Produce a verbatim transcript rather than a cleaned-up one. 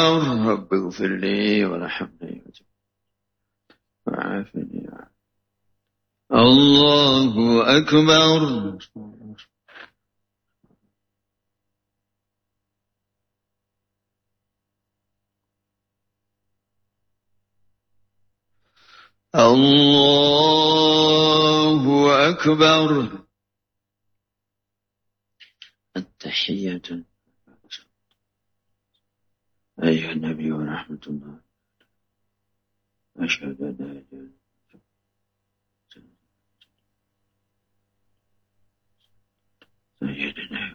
رب اغفر لي وارحمني وعافني. الله أكبر. الله أكبر. التحية أيها النبي ورحمة الله. أشهد أن لا إله إلا الله سيدنا